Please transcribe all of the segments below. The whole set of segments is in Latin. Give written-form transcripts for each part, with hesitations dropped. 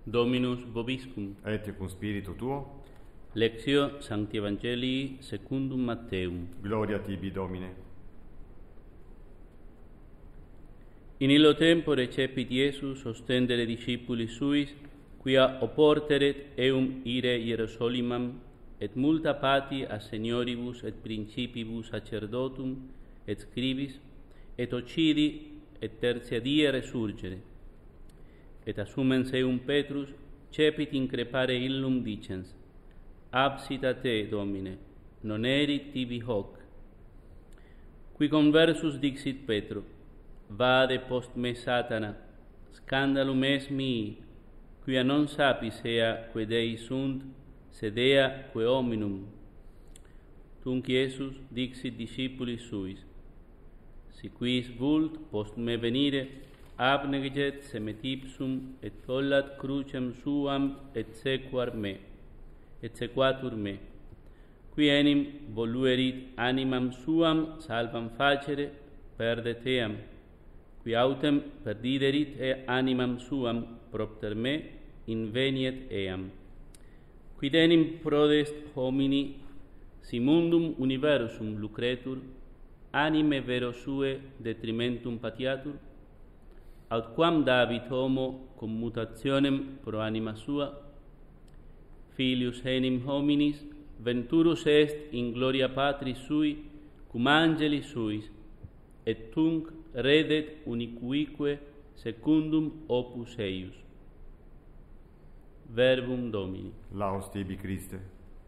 Dominus vobiscum. Et cum spiritu tuo. Lectio Sancti Evangelii secundum Matteum. Gloria tibi, Domine. In illo tempo recepit Iesus ostendere discipulis suis, quia oporteret eum ire Hierosolimam, et multa pati a senioribus et principibus sacerdotum et scribis, et occidi et tertia die resurgere. Et assumens eum Petrus cepit increpare illum dicens: Absit a te, Domine, non erit tibi hoc. Qui conversus dixit Petro: Vade post me, Satana, scandalum es mii, quia non sapis ea que Dei sunt, sed ea que hominum. Tunc Iesus dixit discipulis suis: Si quis vult post me venire, abneget semet ipsum, et tollat crucem suam, et sequatur me. Qui enim voluerit animam suam salvam facere, perdet eam. Qui autem perdiderit animam suam propter me, inveniet eam. Quid enim prodest homini, si mundum universum lucretur, anime vero sue detrimentum patiatur? Aut quam David homo commutationem pro anima sua? Filius enim hominis venturus est in gloria Patris sui, cum angelis suis, et tunc redet unicuique secundum opus eius. Verbum Domini. Laus tibi, Christe.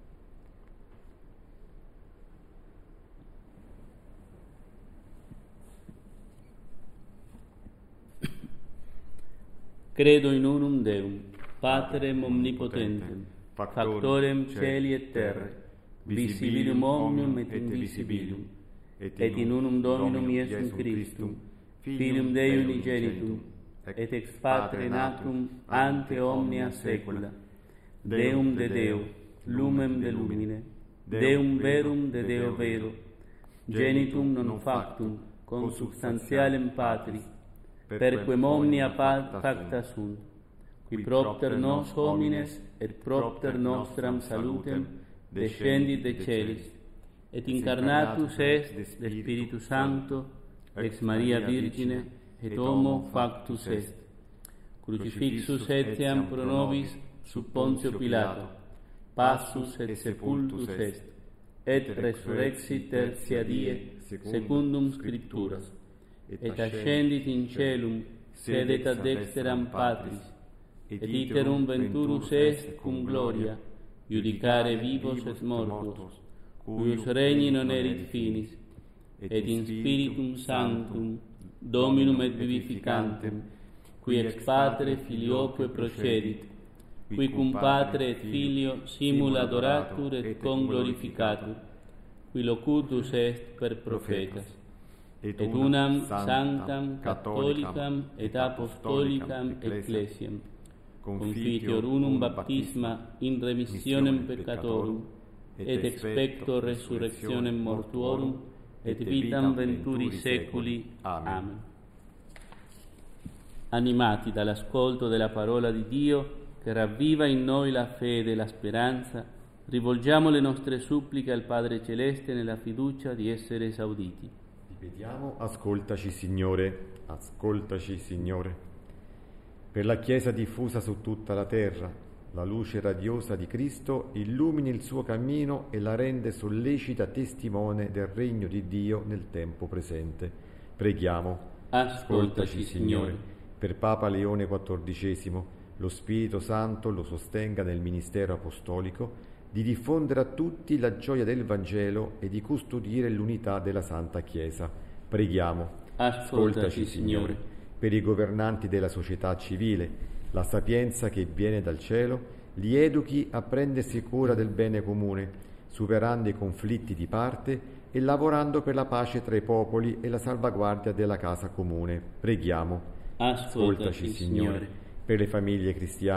Credo in unum Deum, Paterem omnipotentem, factorem caeli et terrae, visibilium omnium et invisibilium, et in unum Dominum Iesum Christum, Filium Dei unigenitum, et ex Patre natum ante omnia saecula, Deum de Deo, lumem de lumine, Deum verum de Deo vero, genitum non factum, consubstantialem Patri, perquem omnia facta sunt, qui propter nos homines et propter nostram salutem descendit de celis, et incarnatus est de Spiritu Sancto, ex Maria Virgine, et homo factus est. Crucifixus etiam pro nobis sub Pontio Pilato, passus et sepultus est, et resurrexit tertia die secundum Scripturas, et ascendit in caelum, sedet ad dexteram Patris, et iterum venturus est cum gloria, judicare vivos et mortuos, cuius regni non erit finis, et in Spiritum Sanctum, Dominum et vivificantem, qui ex Patre Filioque procedit, qui cum Patre et Filio simul adoratur et conglorificatur, qui locutus est per prophetas, et unam sanctam catholicam et apostolicam ecclesiam, confiteor unum baptisma in remissionem peccatorum, et expecto resurrectionem mortuorum, et vitam venturi seculi. Amen. Animati dall'ascolto della parola di Dio, che ravviva in noi la fede e la speranza, rivolgiamo le nostre suppliche al Padre Celeste nella fiducia di essere esauditi. Ripetiamo: ascoltaci, Signore, ascoltaci, Signore. Per la Chiesa diffusa su tutta la terra, la luce radiosa di Cristo illumini il suo cammino e la rende sollecita testimone del regno di Dio nel tempo presente. Preghiamo: ascoltaci, Signore. Per Papa Leone XIV, lo Spirito Santo lo sostenga nel ministero apostolico di diffondere a tutti la gioia del Vangelo e di custodire l'unità della Santa Chiesa. Preghiamo: ascoltaci, Signore. Per i governanti della società civile, la sapienza che viene dal cielo li educhi a prendersi cura del bene comune, superando i conflitti di parte e lavorando per la pace tra i popoli e la salvaguardia della casa comune. Preghiamo: ascoltaci, Signore. Per le famiglie cristiane,